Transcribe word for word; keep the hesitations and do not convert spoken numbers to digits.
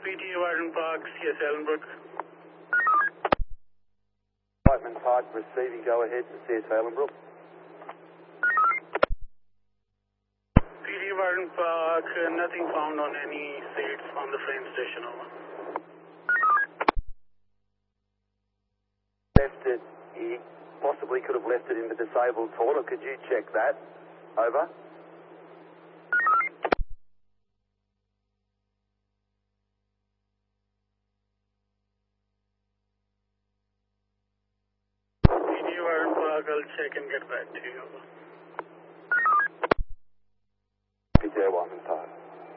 P T Warden Park, C S Ellenbrook. Whiteman Park receiving, go ahead to C S Ellenbrook. P T Warden Park, uh, nothing found on any seats on the train station, over. Left it, he possibly could have left it in the disabled toilet. Could you check that? Over. P T Warden Park, I'll check and get back to you, over.